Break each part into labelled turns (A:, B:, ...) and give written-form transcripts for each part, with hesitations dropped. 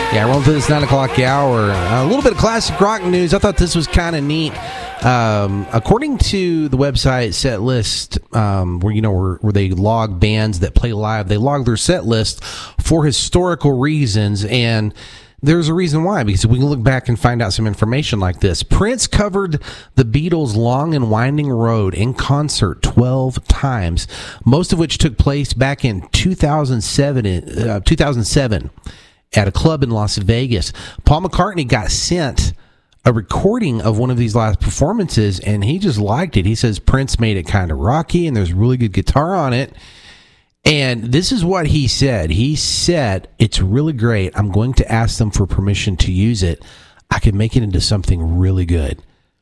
A: Yeah, rolling through this 9 o'clock hour. A little bit of classic rock news. I thought this was kind of neat. According to the website Setlist, where they log bands that play live, they log their set list for historical reasons, and there's a reason why, because we can look back and find out some information like this. Prince covered the Beatles' Long and Winding Road in concert 12 times, most of which took place back in 2007 at a club in Las Vegas. Paul McCartney got sent a recording of one of these live performances, and he just liked it. He says Prince made it kind of rocky, and there's really good guitar on it. And this is what he said. He said, "It's really great. I'm going to ask them for permission to use it. I can make it into something really good."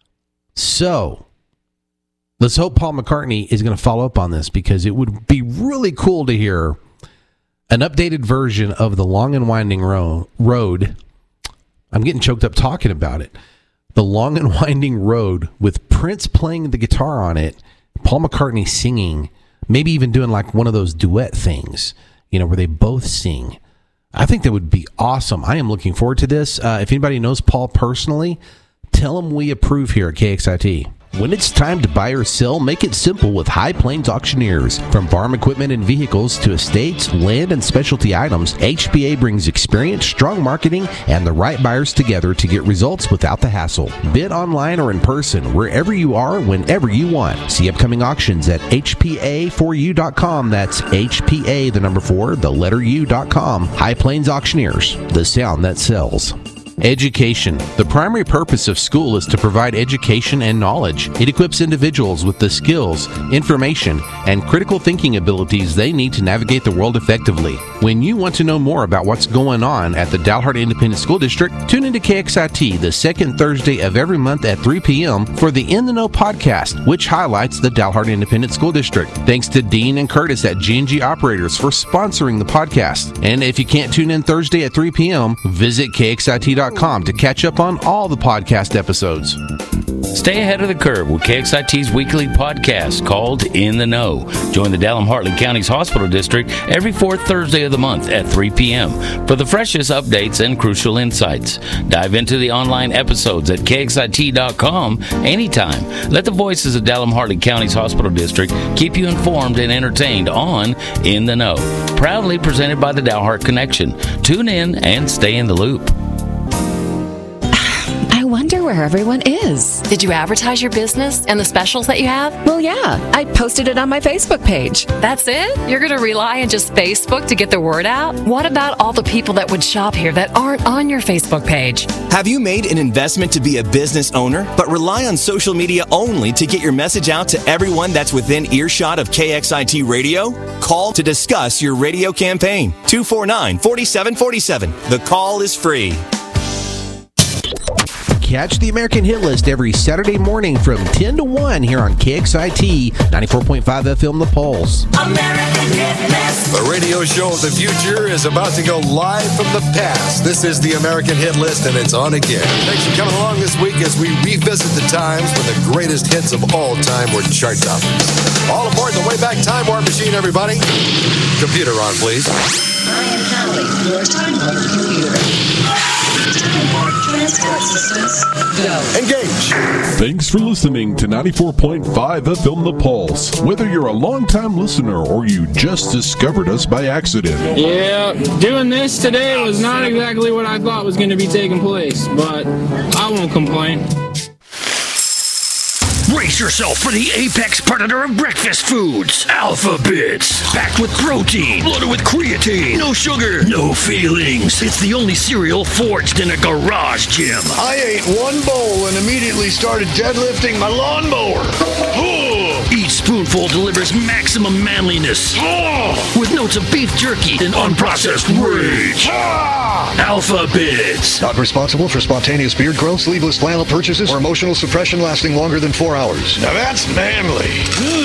A: So let's hope Paul McCartney is going to follow up on this, because it would be really cool to hear an updated version of the Long and Winding Road. I'm getting choked up talking about it. The Long and Winding Road with Prince playing the guitar on it, Paul McCartney singing, maybe even doing like one of those duet things, where they both sing. I think that would be awesome. I am looking forward to this. If anybody knows Paul personally, tell him we approve here at KXIT. When it's time to buy or sell, make it simple with High Plains Auctioneers. From farm equipment and vehicles to estates, land, and specialty items, HPA brings experience, strong marketing, and the right buyers together to get results without the hassle. Bid online or in person, wherever you are, whenever you want. See upcoming auctions at HPA4U.com. That's HPA, the number 4, the letter U.com. High Plains Auctioneers, the sound that sells. Education. The primary purpose of school is to provide education and knowledge. It equips individuals with the skills, information, and critical thinking abilities they need to navigate the world effectively. When you want to know more about what's going on at the Dalhart Independent School District, tune into KXIT the second Thursday of every month at 3 p.m. for the In the Know podcast, which highlights the Dalhart Independent School District. Thanks to Dean and Curtis at G&G Operators for sponsoring the podcast. And if you can't tune in Thursday at 3 p.m., visit KXIT.com to catch up on all the podcast episodes.
B: Stay ahead of the curve with KXIT's weekly podcast called In the Know. Join the Dalhart-Hartley County's Hospital District every fourth Thursday of the month at 3 p.m. for the freshest updates and crucial insights. Dive into the online episodes at KXIT.com anytime. Let the voices of Dalhart-Hartley County's Hospital District keep you informed and entertained on In the Know. Proudly presented by the Dalhart Connection. Tune in and stay in the loop.
C: I wonder where everyone is.
D: Did you advertise your business and the specials that you have?
C: Well, yeah. I posted it on my Facebook page.
D: That's it? You're going to rely on just Facebook to get the word out? What about all the people that would shop here that aren't on your Facebook page?
E: Have you made an investment to be a business owner, but rely on social media only to get your message out to everyone that's within earshot of KXIT Radio? Call to discuss your radio campaign. 249-4747. The call is free.
A: Catch the American Hit List every Saturday morning from 10 to 1 here on KXIT 94.5 FM The Pulse.
F: American Hit List.
G: The radio show of the future is about to go live from the past. This is the American Hit List, and it's on again. Thanks for coming along this week as we revisit the times when the greatest hits of all time were chart toppers. All aboard the Wayback Time Warp Machine, everybody. Computer on, please.
F: I am handling your time warp computer. Time warp transport systems, go.
G: Engage.
H: Thanks for listening to 94.5 FM The Pulse. Whether you're a long-time listener or you just discovered us by accident.
I: Yeah, doing this today was not exactly what I thought was going to be taking place, but I won't complain.
J: Brace yourself for the apex predator of breakfast foods, Alpha Bits. Packed with protein, loaded with creatine, no sugar, no feelings. It's the only cereal forged in a garage gym.
K: I ate one bowl and immediately started deadlifting my lawnmower.
J: Each spoonful delivers maximum manliness, with notes of beef jerky and unprocessed rage. Alpha Bits.
K: Not responsible for spontaneous beard growth, sleeveless flannel purchases, or emotional suppression lasting longer than 4 hours. Now that's manly.